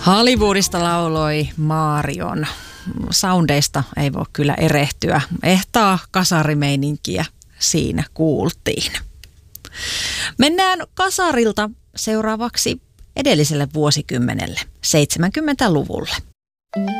Hollywoodista lauloi Marion. Soundeista ei voi kyllä erehtyä. Ehtaa kasarimeininkiä siinä kuultiin. Mennään kasarilta seuraavaksi edelliselle vuosikymmenelle, 70-luvulle.